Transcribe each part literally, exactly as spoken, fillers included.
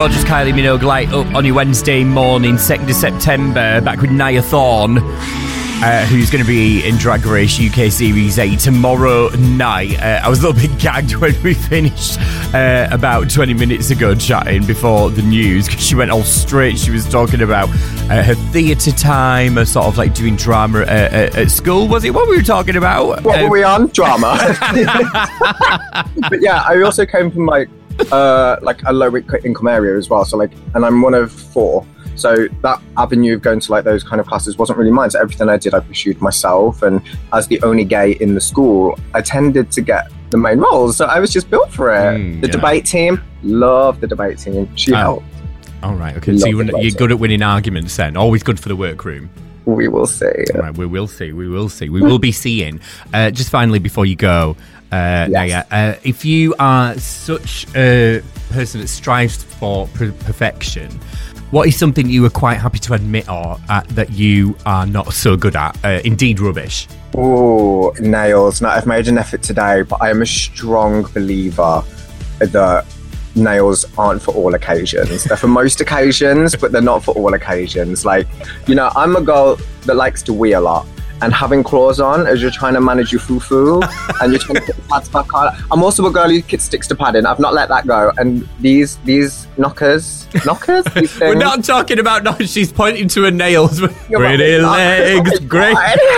Just Kylie Minogue light up on your Wednesday morning, second of September, back with Nia Thorne, uh, who's going to be in Drag Race U K Series eight tomorrow night. Uh, I was a little bit gagged when we finished uh, about twenty minutes ago chatting before the news, because she went all straight. She was talking about uh, her theatre time, her sort of like doing drama uh, uh, at school. Was it what we were talking about? What um, were we on? Drama. But yeah, I also came from like uh like a low income area as well, so like, and I'm one of four, so that avenue of going to like those kind of classes wasn't really mine. So everything I did I pursued myself, and as the only gay in the school I tended to get the main roles, so I was just built for it. mm, the yeah. debate team, love the debate team. She oh. helped. All right, okay, love so you, you're good at winning arguments then. Always good for the workroom. We will see. All right, we will see we will see we will be seeing. Uh just finally before you go, Uh, yes. Naya, uh, if you are such a person that strives for per- perfection, what is something you are quite happy to admit or uh, that you are not so good at? Uh, indeed, rubbish. Oh, nails. Now, I've made an effort today, but I am a strong believer that nails aren't for all occasions. They're for most occasions, but they're not for all occasions. Like, you know, I'm a girl that likes to wee a lot. And having claws on as you're trying to manage your foo-foo and you're trying to put the pads back on. I'm also a girl who sticks to padding. I've not let that go. And these these knockers, knockers? These We're not talking about knockers. She's pointing to her nails. You're Pretty legs, oh great.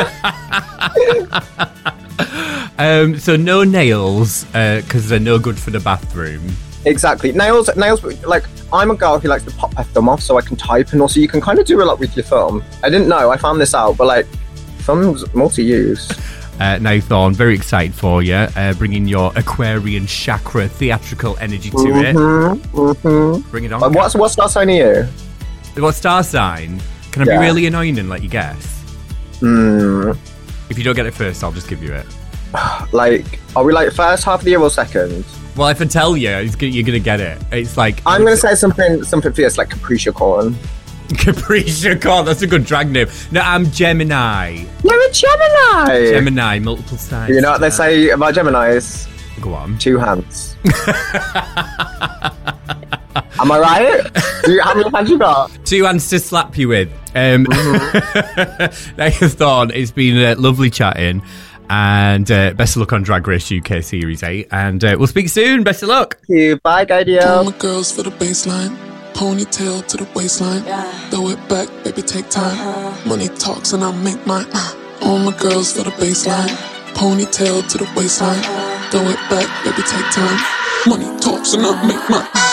um, so no nails, because uh, they're no good for the bathroom. Exactly. Nails, nails. Like, I'm a girl who likes to pop her thumb off so I can type, and also you can kind of do a lot with your thumb. I didn't know. I found this out, but like, thumbs multi-use. Uh, Nia Thorne, very excited for you, uh, bringing your Aquarian chakra theatrical energy to mm-hmm, it. Mm-hmm. Bring it on. Uh, what's what star sign are you? What star sign? Can I yeah. be really annoying and let you guess? Mm. If you don't get it first, I'll just give you it. Like, are we like first half of the year or second? Well, if I tell you, it's gonna, you're gonna get it. It's like I'm gonna say something, something fierce like Capricorn. Capricorn, that's a good drag name. No, I'm Gemini. You're a Gemini. Gemini, multiple signs. You know what they say about Geminis? Go on. Two hands. Am I right? Do you, how many hands you got? Two hands to slap you with. Um, mm-hmm. Nia Thorne, it's been uh, lovely chatting. And uh, best of luck on Drag Race U K Series eight. And uh, we'll speak soon. Best of luck. Thank you. Bye, Guidio. All my girls for the baseline. Ponytail to the waistline. Yeah. Throw it back, baby, take time. Uh-huh. Money talks and I make mine. Uh. All my girls for the baseline. Ponytail to the waistline. Uh-huh. Throw it back, baby, take time. Money talks and I make mine.